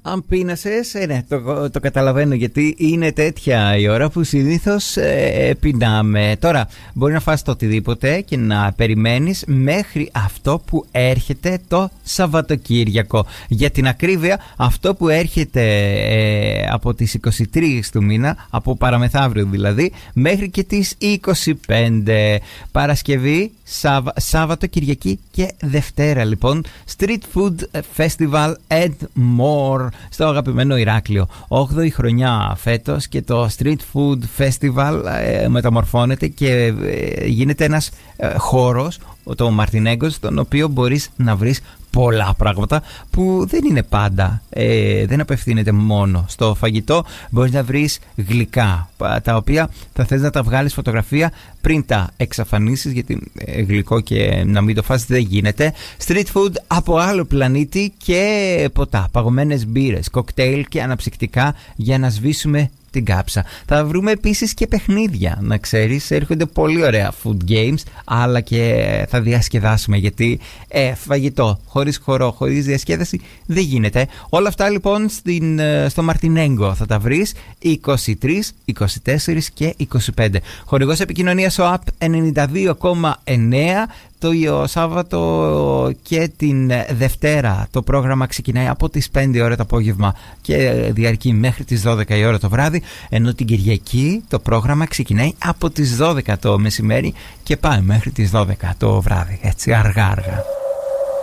Αν πείνασες, ναι, το καταλαβαίνω, γιατί είναι τέτοια η ώρα που συνήθως πεινάμε. Τώρα μπορεί να φας το οτιδήποτε και να περιμένεις μέχρι αυτό που έρχεται το Σαββατοκύριακο. Για την ακρίβεια, αυτό που έρχεται από τις 23 του μήνα, από παραμεθαύριο δηλαδή, μέχρι και τις 25. Παρασκευή, Σάββατο, Κυριακή και Δευτέρα λοιπόν. Street Food Festival and More στο αγαπημένο Ηράκλειο. 8η χρονιά φέτος και το Street Food Festival μεταμορφώνεται και γίνεται ένας χώρος, το Μαρτινέγκος, στον οποίο μπορείς να βρεις πολλά πράγματα που δεν είναι πάντα, δεν απευθύνεται μόνο στο φαγητό. Μπορείς να βρεις γλυκά, τα οποία θα θες να τα βγάλεις φωτογραφία πριν τα εξαφανίσεις, γιατί γλυκό και να μην το φας δεν γίνεται. Street food από άλλο πλανήτη και ποτά, παγωμένες μπύρες, κοκτέιλ και αναψυκτικά για να σβήσουμε την κάψα. Θα βρούμε επίσης και παιχνίδια, να ξέρεις, έρχονται πολύ ωραία food games, αλλά και θα διασκεδάσουμε, γιατί φαγητό χωρίς χορό, χωρίς διασκέδαση δεν γίνεται. Όλα αυτά λοιπόν στο Μαρτινέγκο θα τα βρεις 23, 24 και 25. Χορηγός επικοινωνίας ο App 92,9. Το Σάββατο και την Δευτέρα το πρόγραμμα ξεκινάει από τις 5 ώρα το απόγευμα και διαρκεί μέχρι τις 12 η ώρα το βράδυ, ενώ την Κυριακή το πρόγραμμα ξεκινάει από τις 12 το μεσημέρι και πάει μέχρι τις 12 το βράδυ, έτσι αργά.